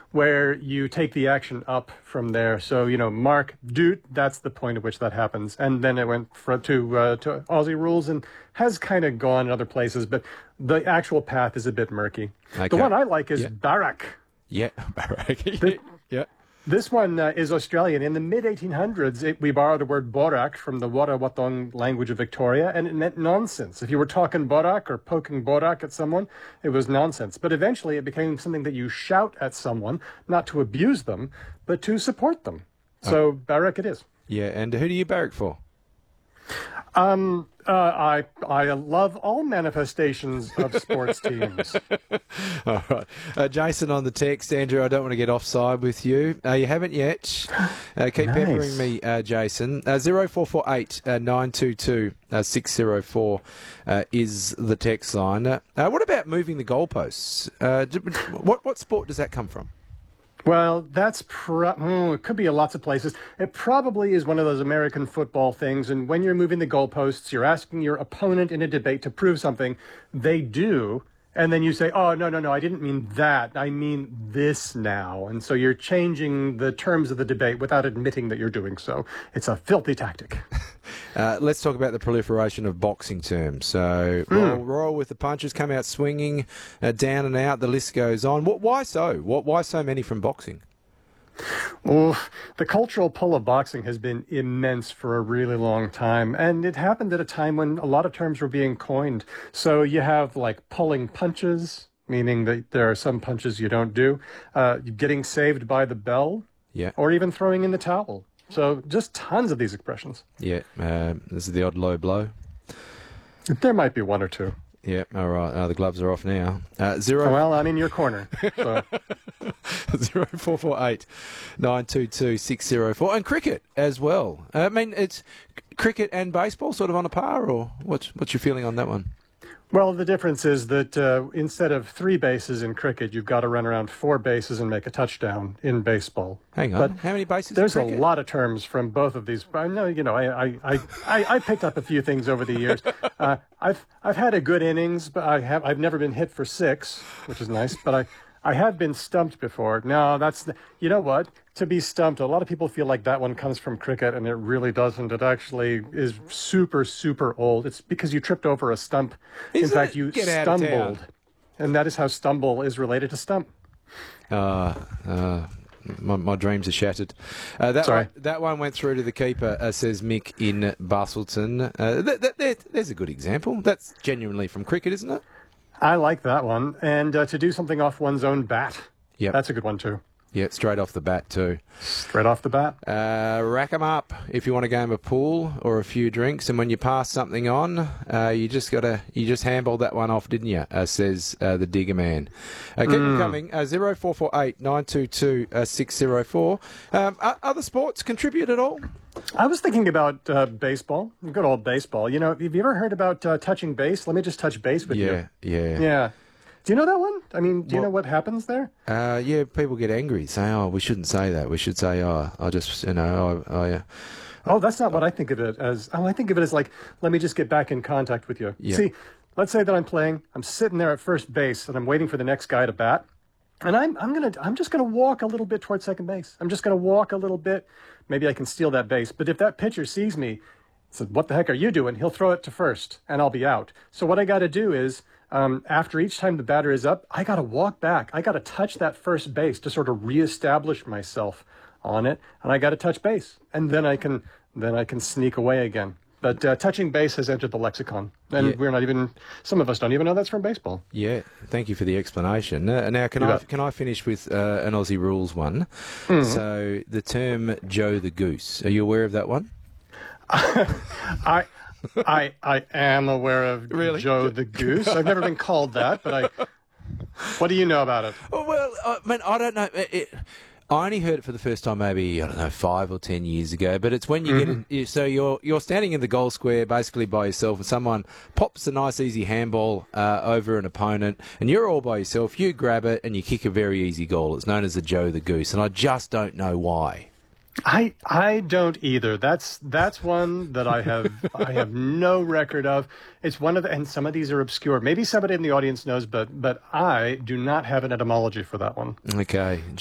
where you take the action up from there. So, Mark Doot, that's the point at which that happens. And then it went to Aussie rules and has kind of gone in other places, but the actual path is a bit murky. Okay. The one I like is Barak. Yeah, Barak. Yeah. This one is Australian. In the mid-1800s, we borrowed the word borak from the Warawatong language of Victoria, and it meant nonsense. If you were talking borak or poking borak at someone, it was nonsense. But eventually it became something that you shout at someone, not to abuse them, but to support them. So barak it is. Yeah, and who do you barrack for? I love all manifestations of sports teams. All right. Jason on the text. Andrew, I don't want to get offside with you. You haven't yet. Keep peppering me, Jason. 0448 922 604 is the text line. What about moving the goalposts? What sport does that come from? Well, that's it could be lots of places. It probably is one of those American football things. And when you're moving the goalposts, you're asking your opponent in a debate to prove something. They do. And then you say, oh, no, I didn't mean that. I mean this now. And so you're changing the terms of the debate without admitting that you're doing so. It's a filthy tactic. Let's talk about the proliferation of boxing terms. So roll with the punches, come out swinging, down and out. The list goes on. Why so? Why so many from boxing? Well, the cultural pull of boxing has been immense for a really long time, and it happened at a time when a lot of terms were being coined. So you have like pulling punches, meaning that there are some punches you don't do, getting saved by the bell, or even throwing in the towel. So just tons of these expressions. Yeah, this is the odd low blow. There might be one or two. Yeah, all right. The gloves are off now. Well, I'm in your corner. So. 0448 922 604. And cricket as well. I mean, it's cricket and baseball sort of on a par, or what's your feeling on that one? Well, the difference is that instead of 3 bases in cricket, you've got to run around 4 bases and make a touchdown in baseball. Hang on, how many bases? There's in cricket? A lot of terms from both of these. I know, I picked up a few things over the years. I've had a good innings, but I've never been hit for 6, which is nice. But I have been stumped before. No, you know what? To be stumped, a lot of people feel like that one comes from cricket, and it really doesn't. It actually is super, super old. It's because you tripped over a stump. In fact, you stumbled. And that is how stumble is related to stump. My dreams are shattered. That one went through to the keeper, says Mick in Bustleton. There's a good example. That's genuinely from cricket, isn't it? I like that one. And to do something off one's own bat. Yep. That's a good one, too. Yeah, straight off the bat too. Straight off the bat. Rack 'em up if you want a game of pool or a few drinks, and when you pass something on, you just handballed that one off, didn't you? Says the Digger Man. Keep them coming. 0448 922 604. Other sports contribute at all? I was thinking about baseball. Good old baseball. Have you ever heard about touching base? Let me just touch base with you. Yeah. Do you know that one? I mean, do you know what happens there? Yeah, people get angry, say, oh, we shouldn't say that. We should say, oh, I just, yeah. Oh, that's not what I think of it as. I think of it as like, let me just get back in contact with you. Yeah. See, let's say that I'm playing, I'm sitting there at first base, and I'm waiting for the next guy to bat. And I'm just gonna walk a little bit towards second base. I'm just gonna walk a little bit. Maybe I can steal that base. But if that pitcher sees me, says, what the heck are you doing? He'll throw it to first, and I'll be out. So what I got to do is, after each time the batter is up, I got to walk back. I got to touch that first base to sort of reestablish myself on it, and I got to touch base, and then I can sneak away again. But touching base has entered the lexicon, and we're not even. Some of us don't even know that's from baseball. Yeah, thank you for the explanation. Now, can I finish with an Aussie rules one? Mm-hmm. So the term Joe the Goose. Are you aware of that one? I am aware of Joe the Goose. I've never been called that, but what do you know about it? Well, I don't know. I only heard it for the first time maybe, 5 or 10 years ago, but it's when you get so you're standing in the goal square basically by yourself, and someone pops a nice easy handball over an opponent, and you're all by yourself, you grab it and you kick a very easy goal. It's known as the Joe the Goose, and I just don't know why. I don't either. That's one that I have no record of. It's one of and some of these are obscure. Maybe somebody in the audience knows, but I do not have an etymology for that one. Okay.